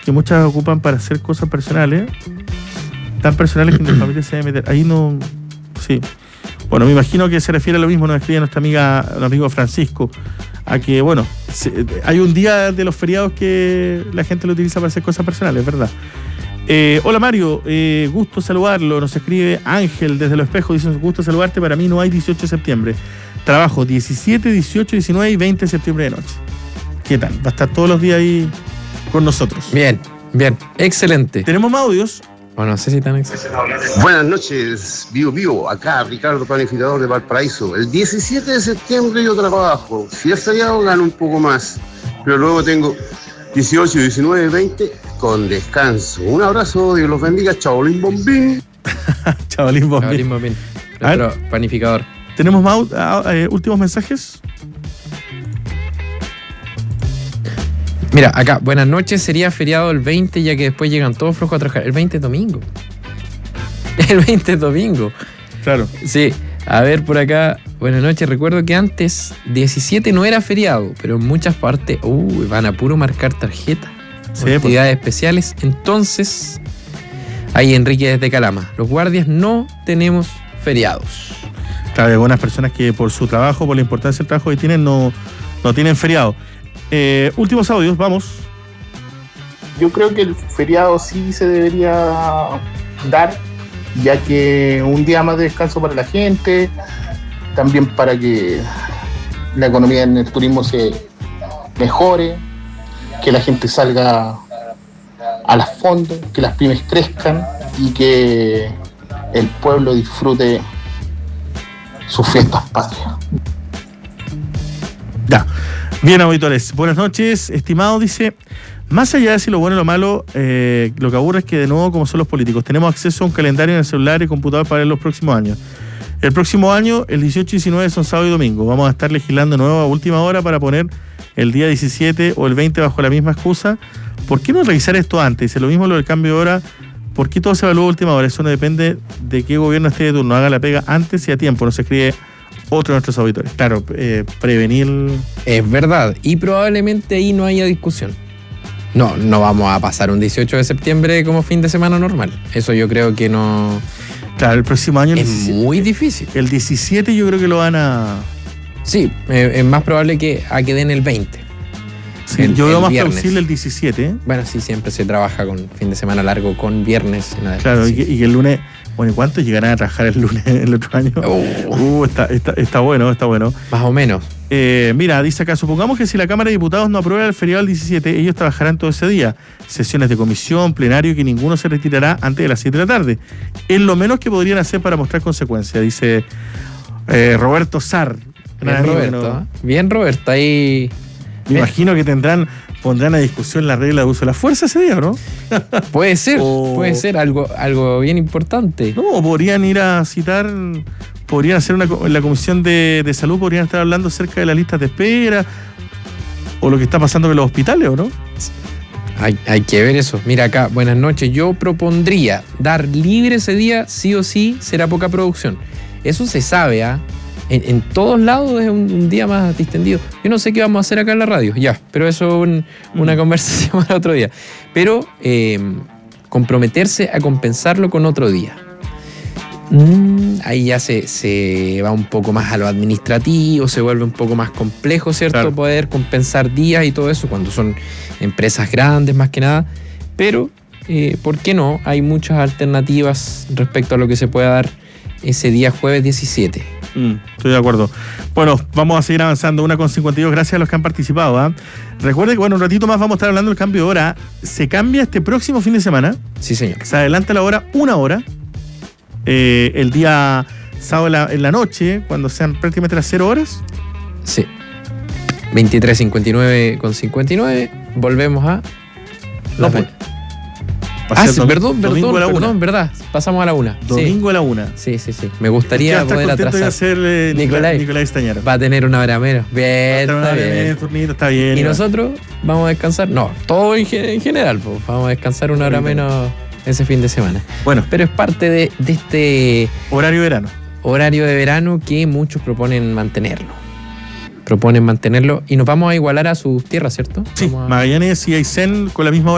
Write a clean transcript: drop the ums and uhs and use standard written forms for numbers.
que muchas ocupan para hacer cosas personales, tan personales que mi familia se debe meter. Ahí no... Sí. Bueno, me imagino que se refiere a lo mismo, nos escribe nuestro amigo Francisco, a que, bueno, hay un día de los feriados que la gente lo utiliza para hacer cosas personales, ¿verdad? Hola Mario, gusto saludarlo, nos escribe Ángel desde Los Espejos, dice, gusto saludarte, para mí no hay 18 de septiembre, trabajo 17, 18, 19 y 20 de septiembre de noche. ¿Qué tal? Va a estar todos los días ahí con nosotros. Bien, excelente. ¿Tenemos más audios? Bueno, no sé si tan excelente. Buenas noches, vivo, acá Ricardo Planificador de Valparaíso. El 17 de septiembre yo trabajo, si es feriado gano un poco más, pero luego tengo 18, 19, 20 con descanso. Un abrazo, Dios los bendiga, chaolín bombín. Chaolín bombín. Nuestro planificador. ¿Tenemos más últimos mensajes? Mira, acá, buenas noches, sería feriado el 20, ya que después llegan todos flojos a trabajar. El 20 es domingo. El 20 es domingo. Claro. Sí, a ver por acá, buenas noches. Recuerdo que antes 17 no era feriado, pero en muchas partes van a puro marcar tarjeta. Sí, actividades especiales. Entonces, ahí Enrique desde Calama, los guardias no tenemos feriados. Claro, hay algunas personas que por su trabajo, por la importancia del trabajo que tienen, no tienen feriado. Últimos audios, vamos. Yo creo que el feriado sí se debería dar, ya que un día más de descanso para la gente, también para que la economía en el turismo se mejore, que la gente salga a las fondos, que las pymes crezcan y que el pueblo disfrute sus fiestas patrias. Ya. Bien, auditores, buenas noches, estimado, dice, más allá de si lo bueno o lo malo, lo que aburre es que de nuevo, como son los políticos, tenemos acceso a un calendario en el celular y computador para ver los próximos años. El próximo año, el 18 y 19 son sábado y domingo. Vamos a estar legislando de nuevo a última hora para poner el día 17 o el 20 bajo la misma excusa. ¿Por qué no revisar esto antes? Dice, lo mismo lo del cambio de hora. ¿Por qué todo se evalúa a última hora? Eso no depende de qué gobierno esté de turno. Haga la pega antes y a tiempo. Nos escribe otro de nuestros auditores. Claro, prevenir... Es verdad, y probablemente ahí no haya discusión. No vamos a pasar un 18 de septiembre como fin de semana normal. Eso yo creo que no... Claro, el próximo año... Es muy difícil. El 17 yo creo que lo van a... Sí, es más probable que den el 20. Sí, yo veo más plausible el 17. Bueno, sí, siempre se trabaja con fin de semana largo, con viernes. Claro, y que el lunes... Bueno, ¿y cuántos llegarán a trabajar el lunes el otro año? Está bueno, está bueno. Más o menos. Mira, dice acá, supongamos que si la Cámara de Diputados no aprueba el feriado del 17, ellos trabajarán todo ese día. Sesiones de comisión, plenario, que ninguno se retirará antes de las 7 de la tarde. Es lo menos que podrían hacer para mostrar consecuencias, dice Roberto Sar. Bien, Roberto. Bien, Roberto, ahí... Me imagino que pondrán a discusión la regla de uso de la fuerza ese día, ¿no? Puede ser algo bien importante. No, podrían ir a citar, podrían hacer en la Comisión de Salud, podrían estar hablando acerca de las listas de espera o lo que está pasando en los hospitales, ¿o no? Hay que ver eso. Mira acá, buenas noches. Yo propondría dar libre ese día, sí o sí, será poca producción. Eso se sabe, ¿ah? En todos lados es un día más distendido. Yo no sé qué vamos a hacer acá en la radio, ya, pero eso es una conversación para otro día. Pero comprometerse a compensarlo con otro día. Ahí ya se va un poco más a lo administrativo, se vuelve un poco más complejo, ¿cierto? Claro. Poder compensar días y todo eso cuando son empresas grandes más que nada. Pero, ¿por qué no? Hay muchas alternativas respecto a lo que se pueda dar ese día jueves 17. Estoy de acuerdo. Bueno, vamos a seguir avanzando. 1:52. Gracias a los que han participado. ¿Eh? Recuerde que, un ratito más vamos a estar hablando del cambio de hora. Se cambia este próximo fin de semana. Sí, señor. Se adelanta la hora 1 hora. El día sábado en la noche, cuando sean prácticamente las 0 horas. Sí. 23:59 volvemos a... No, pues. Perdón, verdad. Pasamos a la 1. Domingo a la 1. Sí. Me gustaría poder atrasar. Hacer Nicolás Stañaro. Va a tener una hora menos. Bien, está bien. ¿Y nosotros vamos a descansar? No, todo en general. Pues. Vamos a descansar una hora menos ese fin de semana. Bueno. Pero es parte de este... Horario de verano. Horario de verano que muchos proponen mantenerlo. Y nos vamos a igualar a sus tierras, ¿cierto? Sí, Magallanes y Aysén con la misma hora.